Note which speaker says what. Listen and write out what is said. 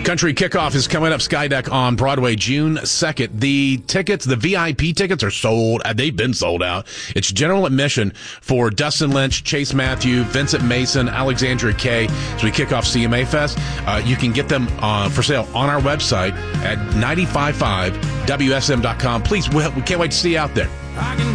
Speaker 1: Country Kickoff is coming up, Skydeck on Broadway, June 2nd. The tickets, the VIP tickets are sold. They've been sold out. It's general admission for Dustin Lynch, Chase Matthew, Vincent Mason, Alexandria Kay as we kick off CMA Fest. You can get them for sale on our website at 955WSM.com. Please, we can't wait to see you out there.